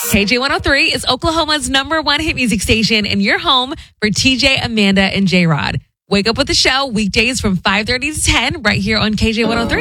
KJ103 is Oklahoma's #1 hit music station and your home for TJ, Amanda, and J-Rod. Wake up with the show weekdays from 5:30 to 10 right here on KJ103.